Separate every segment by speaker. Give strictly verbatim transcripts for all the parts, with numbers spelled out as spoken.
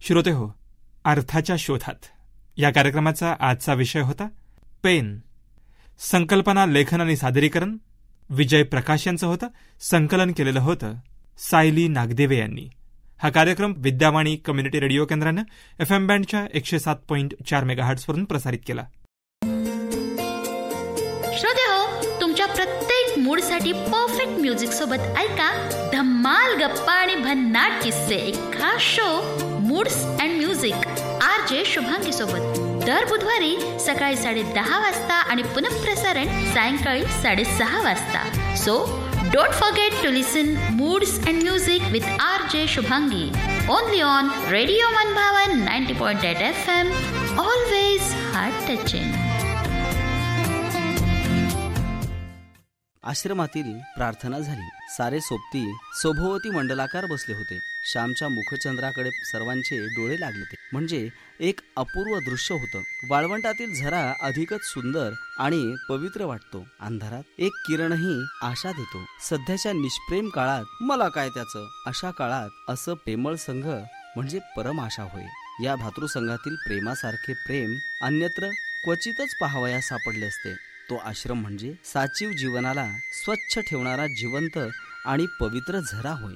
Speaker 1: श्रोते हो, अर्थाच्या शोधात या कार्यक्रमाचा आजचा विषय होता पेन. संकल्पना, लेखन आणि सादरीकरण विजय प्रकाश यांचं होतं. संकलन केलेलं होतं सायली नागदेवे यांनी. हा कार्यक्रम विद्यावाणी कम्युनिटी रेडिओ केंद्रानं एफ एम बँडच्या एकशे सात पॉईंट चार मेगाहर्ट्झवरून प्रसारित केला.
Speaker 2: श्रोते हो, तुमच्या प्रत्येक मूडसाठी परफेक्ट म्युझिक सोबत ऐका धम्माल गप्पा आणि भन्नाट किस्से. एक खास show moods and music R J Shubhangi सोबत दर बुधवारी सकाळी साडे दहा वाजता आणि पुनःप्रसारण सायंकाळी साडेसहा वाजता. So don't forget to listen moods and music with R J Shubhangi only on radio मनभावन ninety point eight F M. Always heart touching.
Speaker 3: आश्रमातील प्रार्थना झाली. सारे सोबती सभोवती मंडलाकार बसले होते. श्यामच्या मुखचंद्राकडे सर्वांचे डोळे लागले होते. म्हणजे एक अपूर्व दृश्य होतं. वाळवंटातील झरा अधिकच सुंदर आणि पवित्र वाटतो. अंधारात एक किरणही आशा देतो. सध्याच्या निष्प्रेम काळात मला काय त्याचं, अशा काळात असं प्रेमळ संघ म्हणजे परम आशा होय. या भातृसंघातील प्रेमासारखे प्रेम अन्यत्र क्वचितच पाहावयास सापडले असते. तो आश्रम म्हणजे साचिव जीवनाला स्वच्छ ठेवणारा जिवंत आणि पवित्र झरा होय.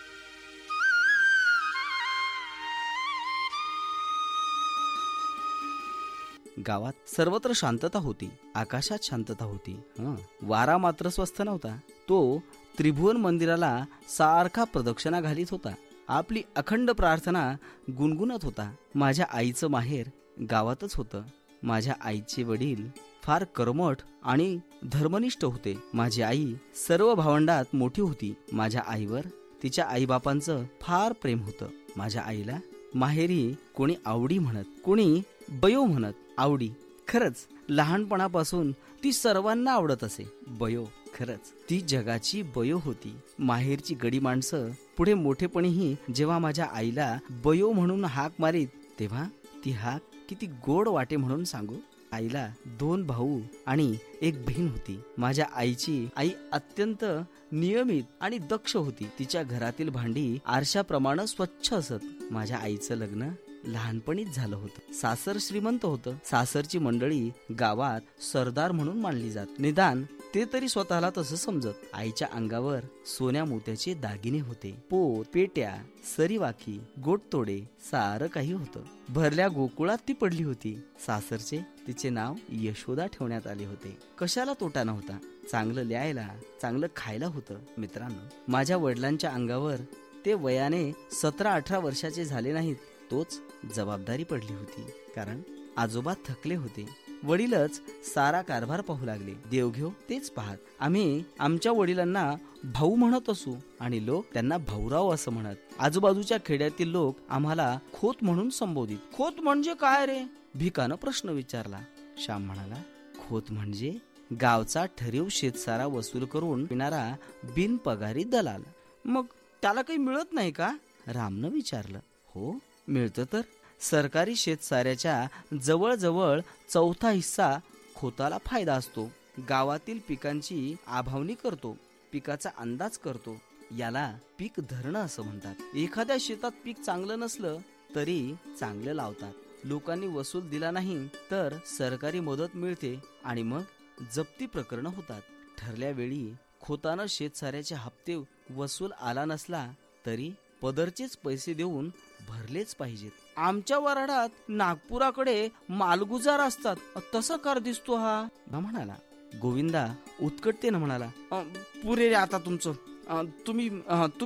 Speaker 3: गावात सर्वत्र शांतता होती. आकाशात शांतता होती. हं, वारा मात्र स्वस्थ नव्हता. तो त्रिभुवन मंदिराला सारखा प्रदक्षिणा घालीत होता. आपली अखंड प्रार्थना गुणगुणत होता. माझ्या आईचं माहेर गावातच होतं. माझ्या आईचे वडील फार कर्मठ आणि धर्मनिष्ठ होते. माझी आई सर्व भावंडात मोठी होती. माझ्या आईवर तिच्या आईबापांचं फार प्रेम होतं. माझ्या आईला माहेरी कोणी आवडी म्हणत, कोणी बयो म्हणत. आवडी खरंच लहानपणापासून ती सर्वांना आवडत असे. बयो खरंच ती जगाची बयो होती. माहेरची गडी माणसं पुढे मोठेपणीही जेव्हा माझ्या आईला बयो म्हणून हाक मारीत, तेव्हा ती हाक किती गोड वाटे म्हणून सांगू. आईला दोन भाऊ आणि एक बहीण होती. माझ्या आईची आई अत्यंत नियमित आणि दक्ष होती. तिच्या घरातील भांडी आरशाप्रमाणे स्वच्छ असत. माझ्या आईचं लग्न लहानपणीच झालं होतं. सासर श्रीमंत होतं. सासरची मंडळी गावात सरदार म्हणून मानली जात. निदान ते तरी स्वतःला तसं समजत. आईच्या अंगावर सोन्या मोत्याचे दागिने होते. पोत, पेट्या, सरीवाखी, गोटतोडे सारं काही होतं. भरल्या गोकुळात ती पडली होती. सासरचे तिचे नाव यशोदा ठेवण्यात आले होते. कशाला तोटा नव्हता. चांगलं लिहायला, चांगलं खायला होतं. मित्रांनो, माझ्या वडिलांच्या अंगावर ते वयाने सतरा अठरा वर्षाचे झाले नाहीत, तोच जबाबदारी पडली होती. कारण आजोबा थकले होते. वडीलच सारा कारभार पाहू लागले. देवघेव तेच पाहत. आम्ही आमच्या वडिलांना भाऊ म्हणत असू आणि लोक त्यांना भाऊराव असं म्हणत. आजूबाजूच्या खेड्यातील लोक आम्हाला खोत म्हणून संबोधित. खोत म्हणजे काय रे, भिकानं प्रश्न विचारला. श्याम म्हणाला, खोत म्हणजे गावचा ठरीव शेतसारा वसूल करून येणारा बिनपगारी दलाल. मग त्याला काही मिळत नाही का, रामनं विचारलं. हो मिळतं तर. सरकारी शेतसाऱ्याच्या जवळजवळ चौथा हिस्सा खोताला फायदा असतो. गावातील पिकांची आभावणी करतो, पिकाचा अंदाज करतो. याला पीक धरणं असं म्हणतात. एखाद्या शेतात पीक चांगलं नसलं तरी चांगलं लावतात. लोकांनी वसूल दिला नाही तर सरकारी मदत मिळते आणि मग जप्ती प्रकरण होतात. ठरल्या वेळी खोतानं शेतसाऱ्याचे हप्ते वसूल आला नसला तरी पदरचेच पैसे देऊन भरलेच पाहिजेत. आमच्या वराडात नागपुराकडे मालगुजार असतात, तसा कार दिसतो हा, म्हणाला. गोविंदा उत्कटतेनं म्हणाला, पुरे रे आता तुमचं. तुम्ही तुम्ही